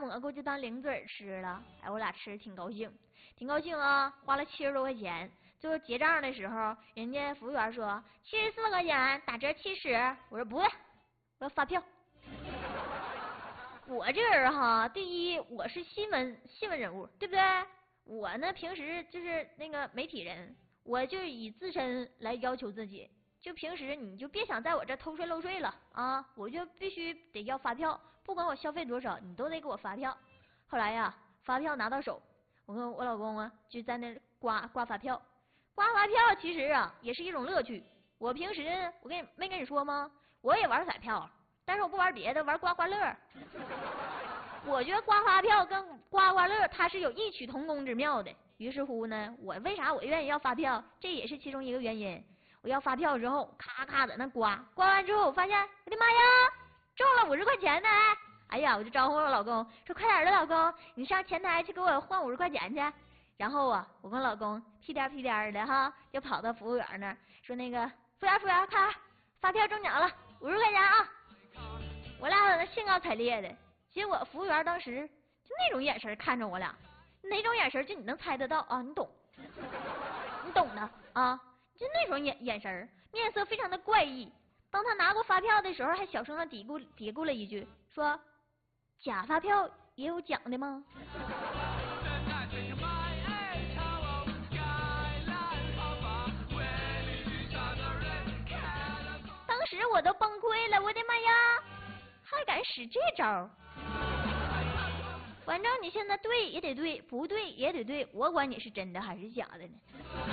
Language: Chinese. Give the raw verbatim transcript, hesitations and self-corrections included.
蘑菇就当零嘴吃了。哎，我俩吃的挺高兴，挺高兴啊，花了七十多块钱。最后结账的时候，人家服务员说七十四块钱，打折七十。我说不对，我要发票。我这人哈，第一我是新闻新闻人物，对不对？我呢平时就是那个媒体人，我就以自身来要求自己。就平时你就别想在我这偷税漏税了啊！我就必须得要发票，不管我消费多少，你都得给我发票。后来呀，发票拿到手，我跟我老公啊就在那刮刮发票。刮发票其实啊也是一种乐趣。我平时我跟你没跟你说吗？我也玩彩票，但是我不玩别的，玩刮刮乐。我觉得刮发票跟刮刮乐它是有异曲同工之妙的。于是乎呢，我为啥我愿意要发票？这也是其中一个原因。我要发票之后，咔咔在那刮，刮完之后我发现，我的妈呀，中了五十块钱呢！哎呀，我就招呼我老公说：“快点的，老公，你上前台去给我换五十块钱去。”然后啊，我跟老公屁颠屁颠的哈，就跑到服务员那儿说：“那个服务员，服务员，看发票中奖了，五十块钱啊！”我俩在那兴高采烈的，结果服务员当时就那种眼神看着我俩，哪种眼神就你能猜得到啊？你懂，你懂的啊，就那种眼眼神，面色非常的怪异。当他拿过发票的时候，还小声的嘀咕嘀咕了一句，说：“假发票也有奖的吗？”当时我都崩溃了，我的妈呀，还敢使这招！反正你现在对也得对，不对也得对，我管你是真的还是假的呢。